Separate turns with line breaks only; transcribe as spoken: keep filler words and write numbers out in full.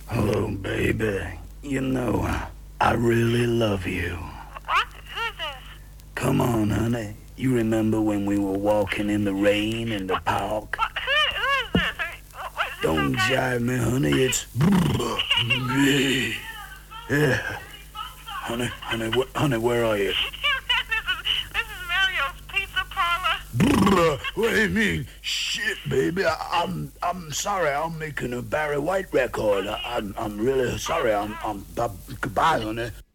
Hello, baby. You know, I really love you.
What? Who's this?
Come on, honey. You remember when we were walking in the rain in the park?
What? Who, who is this? I mean, what, what, is this
Don't
some kind
jive me, honey. It's... Yeah. Honey, honey, wh- honey, where are you?
this is this is Mario's Pizza Parlor.
What do you mean? Shit, baby. I, I'm I'm sorry. I'm making a Barry White record. I, I'm I'm really sorry. I'm I'm. Goodbye, honey.